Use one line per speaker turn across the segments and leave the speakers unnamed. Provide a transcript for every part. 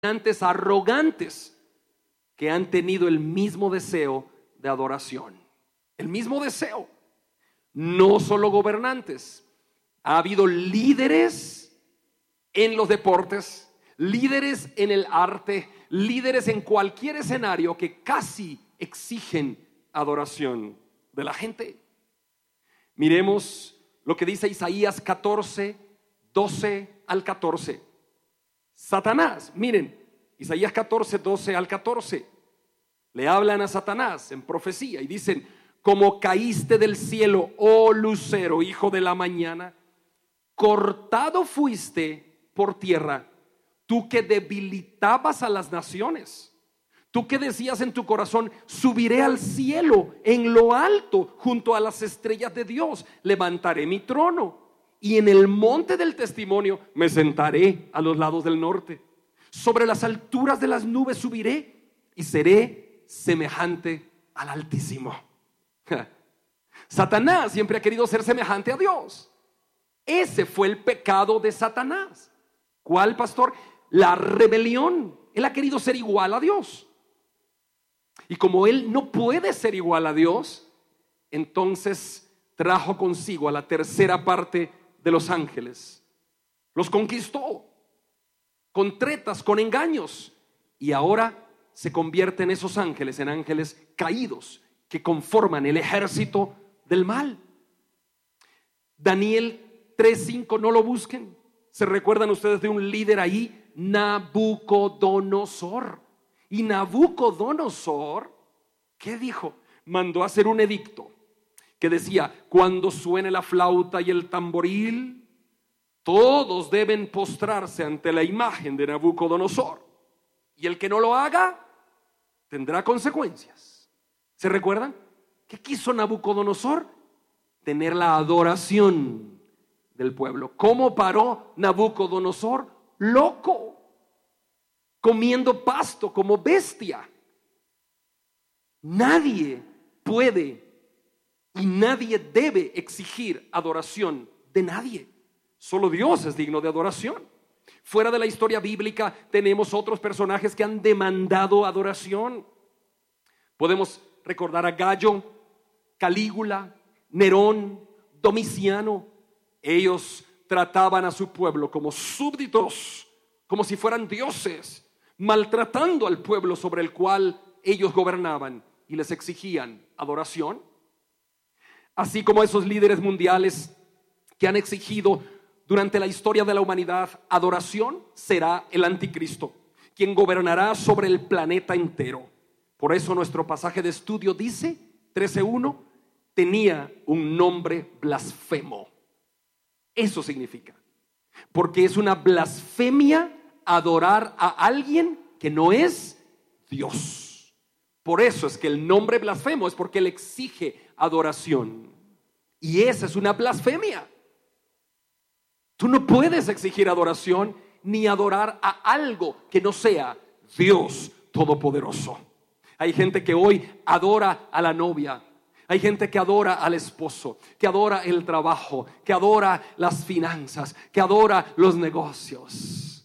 gobernantes arrogantes que han tenido el mismo deseo de adoración. El mismo deseo. No solo gobernantes. Ha habido líderes en los deportes, líderes en el arte, líderes en cualquier escenario que casi exigen adoración de la gente. Miremos lo que dice Isaías 14, 12 al 14. Satanás, miren, Isaías 14, 12 al 14. Le hablan a Satanás en profecía y dicen: como caíste del cielo, oh lucero, hijo de la mañana, cortado fuiste por tierra, tú que debilitabas a las naciones, tú que decías en tu corazón: subiré al cielo, en lo alto, junto a las estrellas de Dios, levantaré mi trono, y en el monte del testimonio me sentaré a los lados del norte. Sobre las alturas de las nubes subiré y seré semejante al Altísimo. Satanás siempre ha querido ser semejante a Dios. Ese fue el pecado de Satanás. ¿Cuál, pastor? La rebelión. Él ha querido ser igual a Dios. Y como él no puede ser igual a Dios, entonces trajo consigo a la tercera parte de los ángeles. Los conquistó con tretas, con engaños, y ahora se convierten esos ángeles en ángeles caídos que conforman el ejército del mal. Daniel 3:5, no lo busquen. ¿Se recuerdan ustedes de un líder ahí? Nabucodonosor. Y Nabucodonosor, ¿qué dijo? Mandó a hacer un edicto que decía: cuando suene la flauta y el tamboril, todos deben postrarse ante la imagen de Nabucodonosor, y el que no lo haga tendrá consecuencias. ¿Se recuerdan? ¿Qué quiso Nabucodonosor? Tener la adoración del pueblo. ¿Cómo paró Nabucodonosor? Loco, comiendo pasto como bestia. Nadie puede y nadie debe exigir adoración de nadie. Solo Dios es digno de adoración. Fuera de la historia bíblica tenemos otros personajes que han demandado adoración. Podemos recordar a Gallo, Calígula, Nerón, Domiciano. Ellos trataban a su pueblo como súbditos, como si fueran dioses, maltratando al pueblo sobre el cual ellos gobernaban, y les exigían adoración. Así como esos líderes mundiales que han exigido durante la historia de la humanidad adoración, será el anticristo, quien gobernará sobre el planeta entero. Por eso nuestro pasaje de estudio dice, 13:1, tenía un nombre blasfemo. Eso significa, porque es una blasfemia adorar a alguien que no es Dios. Por eso es que el nombre blasfemo es porque él exige adoración. Y esa es una blasfemia. Tú no puedes exigir adoración ni adorar a algo que no sea Dios Todopoderoso. Hay gente que hoy adora a la novia. Hay gente que adora al esposo, que adora el trabajo, que adora las finanzas, que adora los negocios.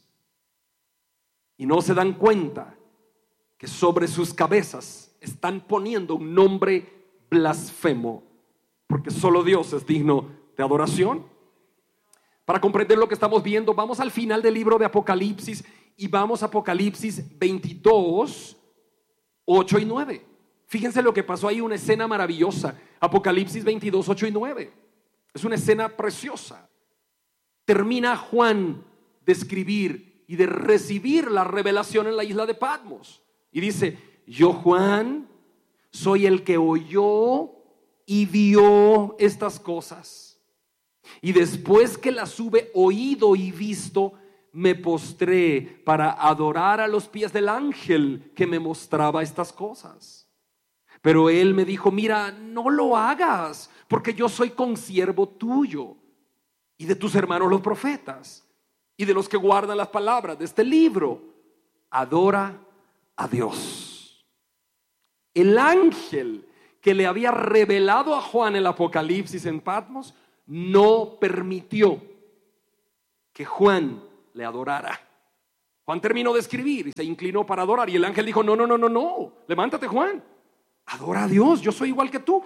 Y no se dan cuenta que sobre sus cabezas están poniendo un nombre blasfemo, porque solo Dios es digno de adoración. Para comprender lo que estamos viendo, vamos al final del libro de Apocalipsis y vamos a Apocalipsis 22, 8 y 9. Fíjense lo que pasó ahí, una escena maravillosa. Apocalipsis 22, 8 y 9. Es una escena preciosa. Termina Juan de escribir y de recibir la revelación en la isla de Patmos. Y dice: yo, Juan, soy el que oyó y vio estas cosas. Y después que las hube oído y visto, me postré para adorar a los pies del ángel que me mostraba estas cosas. Pero él me dijo: mira, no lo hagas, porque yo soy consiervo tuyo y de tus hermanos los profetas y de los que guardan las palabras de este libro. Adora a Dios. El ángel que le había revelado a Juan el Apocalipsis en Patmos no permitió que Juan le adorara. Juan terminó de escribir y se inclinó para adorar. Y el ángel dijo, no, no, no, no, no. Levántate, Juan. Adora a Dios, yo soy igual que tú.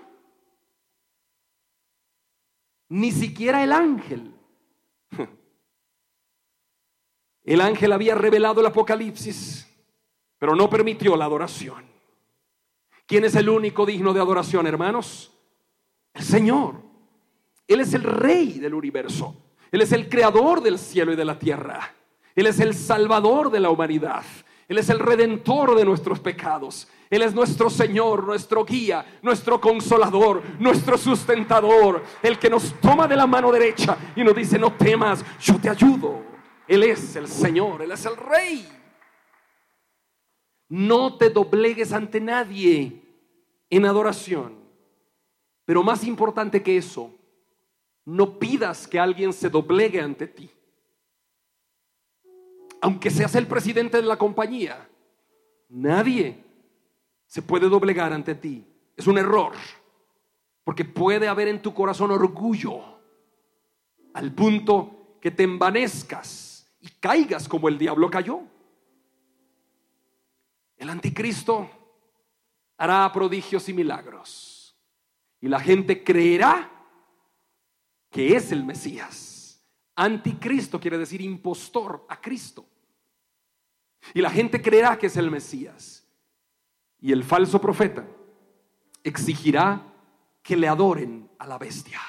Ni siquiera el ángel. El ángel había revelado el Apocalipsis, pero no permitió la adoración. ¿Quién es el único digno de adoración, hermanos? El Señor. Él es el Rey del universo. Él es el creador del cielo y de la tierra. Él es el Salvador de la humanidad. Él es el Redentor de nuestros pecados. Él es nuestro Señor, nuestro guía, nuestro consolador, nuestro sustentador. El que nos toma de la mano derecha y nos dice, no temas, yo te ayudo. Él es el Señor, Él es el Rey. No te doblegues ante nadie en adoración. Pero más importante que eso, no pidas que alguien se doblegue ante ti. Aunque seas el presidente de la compañía, nadie se puede doblegar ante ti. Es un error, porque puede haber en tu corazón orgullo, al punto que te envanezcas y caigas como el diablo cayó. El anticristo hará prodigios y milagros, y la gente creerá que es el Mesías. Anticristo quiere decir impostor a Cristo. Y la gente creerá que es el Mesías. Y el falso profeta exigirá que le adoren a la bestia.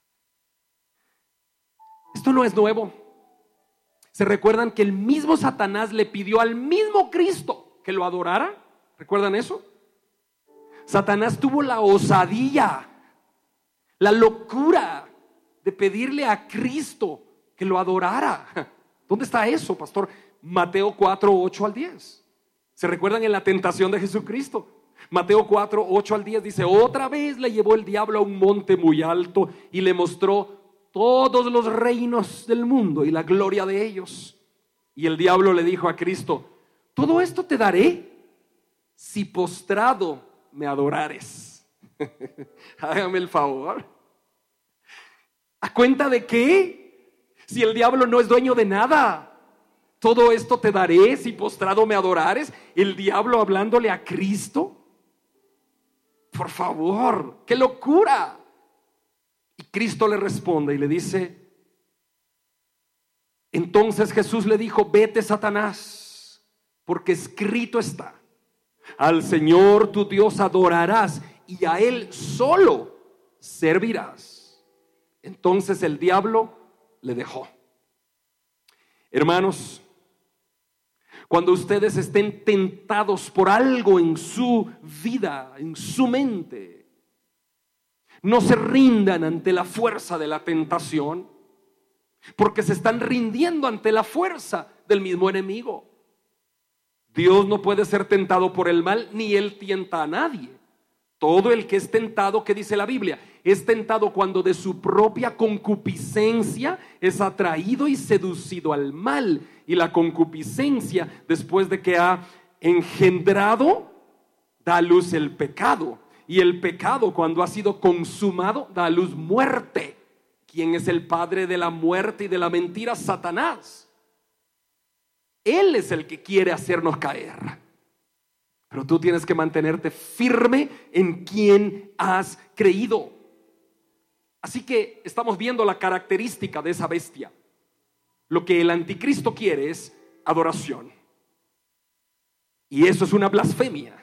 Esto no es nuevo. ¿Se recuerdan que el mismo Satanás le pidió al mismo Cristo que lo adorara? ¿Recuerdan eso? Satanás tuvo la osadía, la locura de pedirle a Cristo que lo adorara. ¿Dónde está eso, pastor? Mateo 4, 8 al 10. ¿Se recuerdan en la tentación de Jesucristo? Mateo 4, 8 al 10 dice, otra vez le llevó el diablo a un monte muy alto y le mostró todos los reinos del mundo y la gloria de ellos. Y el diablo le dijo a Cristo, todo esto te daré si postrado me adorares. Hágame el favor. ¿A cuenta de qué? Si el diablo no es dueño de nada. Todo esto te daré si postrado me adorares. El diablo hablándole a Cristo. Por favor, qué locura. Y Cristo le responde y le dice, entonces Jesús le dijo, vete, Satanás, porque escrito está, al Señor tu Dios adorarás y a Él solo servirás. Entonces el diablo le dejó. Hermanos, cuando ustedes estén tentados por algo en su vida, en su mente, no se rindan ante la fuerza de la tentación, porque se están rindiendo ante la fuerza del mismo enemigo. Dios no puede ser tentado por el mal, ni Él tienta a nadie. Todo el que es tentado, ¿qué dice la Biblia? Es tentado cuando de su propia concupiscencia es atraído y seducido al mal. Y la concupiscencia, después de que ha engendrado, da a luz el pecado. Y el pecado, cuando ha sido consumado, da a luz muerte. ¿Quién es el padre de la muerte y de la mentira? Satanás. Él es el que quiere hacernos caer. Pero tú tienes que mantenerte firme en quien has creído. Así que estamos viendo la característica de esa bestia. Lo que el anticristo quiere es adoración. Y eso es una blasfemia.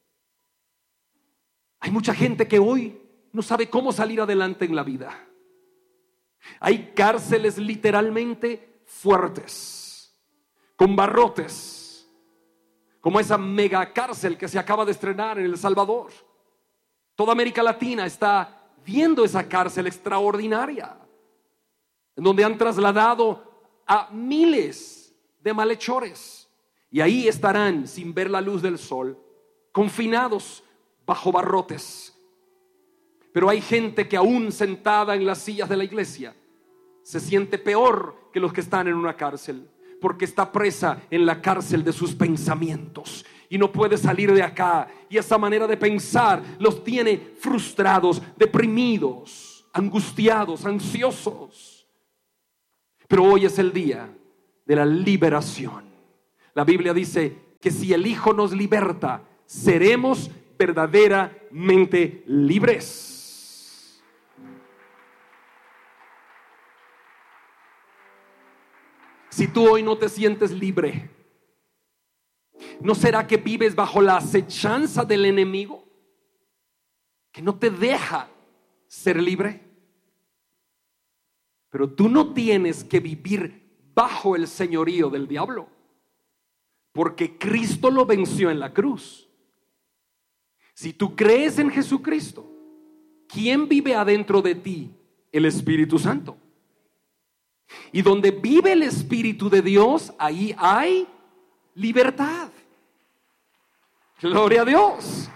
Hay mucha gente que hoy no sabe cómo salir adelante en la vida. Hay cárceles literalmente fuertes, con barrotes, como esa mega cárcel que se acaba de estrenar en El Salvador. Toda América Latina está viendo esa cárcel extraordinaria, en donde han trasladado a miles de malhechores, y ahí estarán sin ver la luz del sol, confinados bajo barrotes. Pero hay gente que aún sentada en las sillas de la iglesia se siente peor que los que están en una cárcel, porque está presa en la cárcel de sus pensamientos y no puede salir de acá. Y esa manera de pensar los tiene frustrados, deprimidos, angustiados, ansiosos. Pero hoy es el día de la liberación. La Biblia dice que si el Hijo nos liberta, seremos verdaderamente libres. Si tú hoy no te sientes libre, ¿no será que vives bajo la acechanza del enemigo, que no te deja ser libre? Pero tú no tienes que vivir bajo el señorío del diablo, porque Cristo lo venció en la cruz. Si tú crees en Jesucristo, ¿quién vive adentro de ti? El Espíritu Santo. Y donde vive el Espíritu de Dios, ahí hay libertad. Gloria a Dios.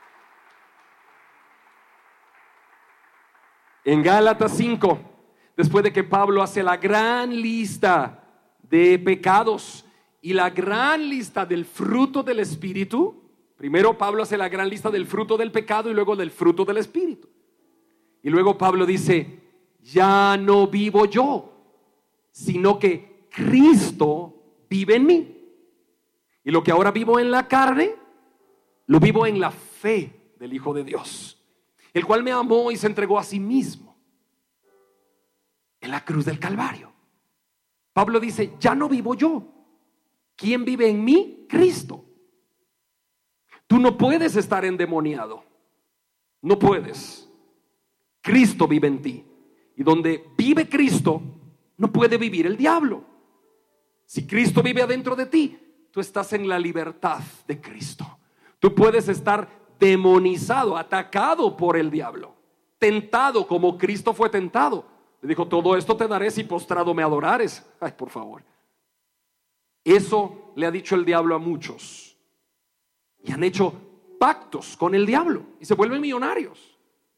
En Gálatas 5, después de que Pablo hace la gran lista de pecados y la gran lista del fruto del Espíritu, primero Pablo hace la gran lista del fruto del pecado y luego del fruto del Espíritu. Y luego Pablo dice, ya no vivo yo, sino que Cristo vive en mí. Y lo que ahora vivo en la carne, lo vivo en la fe del Hijo de Dios, el cual me amó y se entregó a sí mismo en la cruz del Calvario. Pablo dice, ya no vivo yo. ¿Quién vive en mí? Cristo. Tú no puedes estar endemoniado. No puedes. Cristo vive en ti. Y donde vive Cristo, no puede vivir el diablo. Si Cristo vive adentro de ti, tú estás en la libertad de Cristo. Tú puedes estar demonizado, atacado por el diablo, tentado como Cristo fue tentado. Le dijo, todo esto te daré si postrado me adorares. Ay, por favor. Eso le ha dicho el diablo a muchos. Y han hecho pactos con el diablo. Y se vuelven millonarios.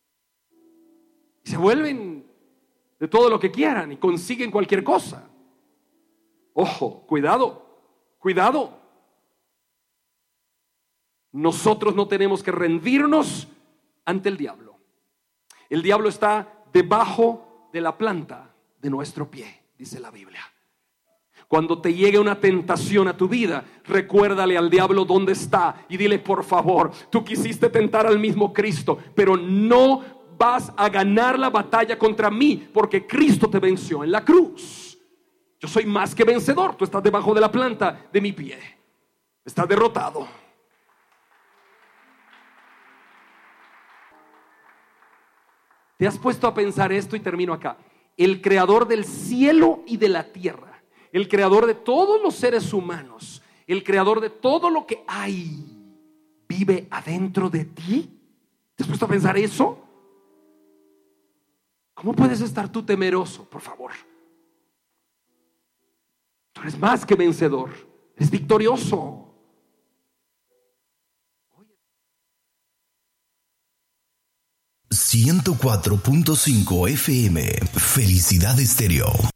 Y se vuelven de todo lo que quieran. Y consiguen cualquier cosa. Ojo, cuidado, cuidado. Nosotros no tenemos que rendirnos ante el diablo. El diablo está debajo de la planta de nuestro pie, dice la Biblia. Cuando te llegue una tentación a tu vida, recuérdale al diablo dónde está y dile, por favor, tú quisiste tentar al mismo Cristo, pero no vas a ganar la batalla contra mí, porque Cristo te venció en la cruz. Yo soy más que vencedor. Tú estás debajo de la planta de mi pie. Estás derrotado. ¿Te has puesto a pensar esto? Y termino acá. El creador del cielo y de la tierra, el creador de todos los seres humanos, el creador de todo lo que hay, vive adentro de ti. ¿Te has puesto a pensar eso? ¿Cómo puedes estar tú temeroso? Por favor. Tú eres más que vencedor, eres victorioso.
104.5 FM, Felicidad Estéreo.